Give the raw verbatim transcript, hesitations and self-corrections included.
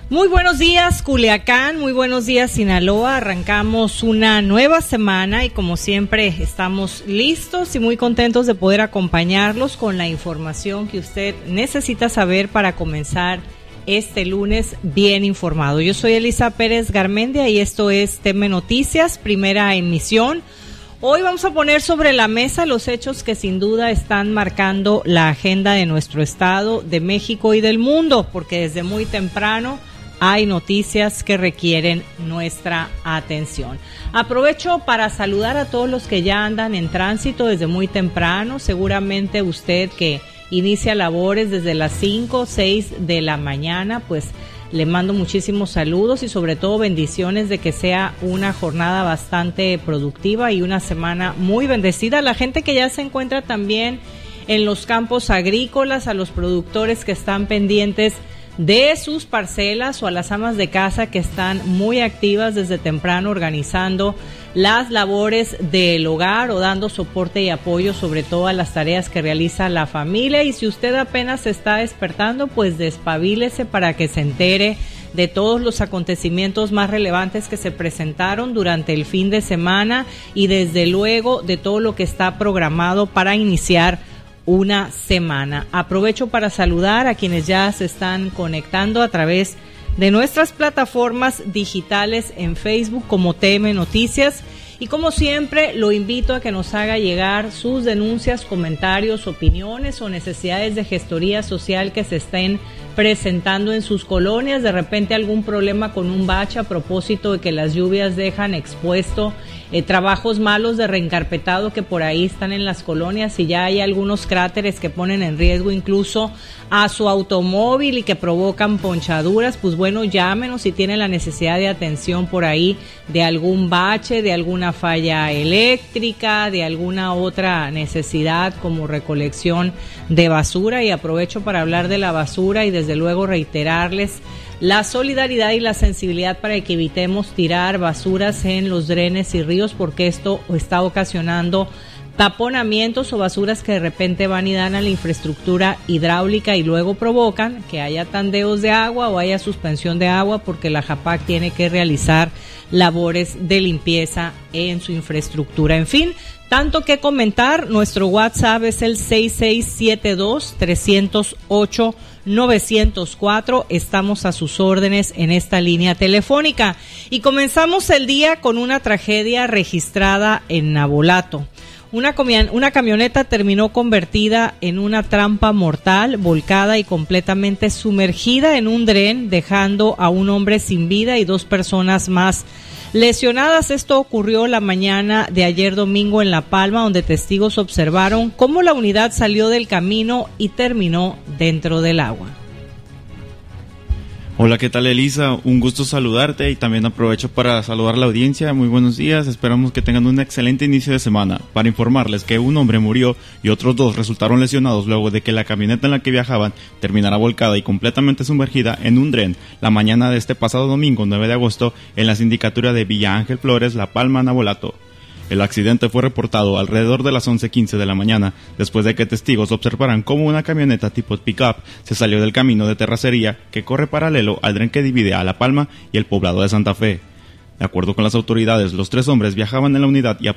Muy buenos días, Culiacán, muy buenos días, Sinaloa. Arrancamos una nueva semana y como siempre estamos listos y muy contentos de poder acompañarlos con la información que usted necesita saber para comenzar este lunes bien informado. Yo soy Elisa Pérez Garmendia y esto es T M Noticias, primera emisión. Hoy vamos a poner sobre la mesa los hechos que sin duda están marcando la agenda de nuestro estado, de México y del mundo, porque desde muy temprano hay noticias que requieren nuestra atención. Aprovecho para saludar a todos los que ya andan en tránsito desde muy temprano. Seguramente usted que inicia labores desde las cinco o seis de la mañana, pues le mando muchísimos saludos y sobre todo bendiciones de que sea una jornada bastante productiva y una semana muy bendecida. La gente que ya se encuentra también en los campos agrícolas, a los productores que están pendientes de sus parcelas o a las amas de casa que están muy activas desde temprano organizando las labores del hogar o dando soporte y apoyo sobre todo a las tareas que realiza la familia. Y si usted apenas se está despertando, pues despabilese para que se entere de todos los acontecimientos más relevantes que se presentaron durante el fin de semana y desde luego de todo lo que está programado para iniciar una semana. Aprovecho para saludar a quienes ya se están conectando a través de nuestras plataformas digitales en Facebook como T M Noticias y como siempre lo invito a que nos haga llegar sus denuncias, comentarios, opiniones o necesidades de gestoría social que se estén presentando en sus colonias, de repente algún problema con un bache a propósito de que las lluvias dejan expuesto eh, trabajos malos de reencarpetado que por ahí están en las colonias y ya hay algunos cráteres que ponen en riesgo incluso a su automóvil y que provocan ponchaduras. Pues bueno, llámenos si tienen la necesidad de atención por ahí de algún bache, de alguna falla eléctrica, de alguna otra necesidad como recolección de basura. Y aprovecho para hablar de la basura y desde luego reiterarles la solidaridad y la sensibilidad para que evitemos tirar basuras en los drenes y ríos, porque esto está ocasionando taponamientos o basuras que de repente van y dan a la infraestructura hidráulica y luego provocan que haya tandeos de agua o haya suspensión de agua porque la JAPAC tiene que realizar labores de limpieza en su infraestructura. En fin, tanto que comentar. Nuestro WhatsApp es el seis seis siete dos, tres cero ocho, nueve cero cuatro. Estamos a sus órdenes en esta línea telefónica. Y comenzamos el día con una tragedia registrada en Navolato. Una, comi- una camioneta terminó convertida en una trampa mortal, volcada y completamente sumergida en un dren, dejando a un hombre sin vida y dos personas más lesionadas. Esto ocurrió la mañana de ayer domingo en La Palma, donde testigos observaron cómo la unidad salió del camino y terminó dentro del agua. Hola, ¿qué tal, Elisa? Un gusto saludarte y también aprovecho para saludar a la audiencia. Muy buenos días, esperamos que tengan un excelente inicio de semana. Para informarles que un hombre murió y otros dos resultaron lesionados luego de que la camioneta en la que viajaban terminara volcada y completamente sumergida en un dren la mañana de este pasado domingo nueve de agosto en la sindicatura de Villa Ángel Flores, La Palma, Navolato. El accidente fue reportado alrededor de las once quince de la mañana, después de que testigos observaran cómo una camioneta tipo pick-up se salió del camino de terracería que corre paralelo al dren que divide a La Palma y el poblado de Santa Fe. De acuerdo con las autoridades, los tres hombres viajaban en la unidad y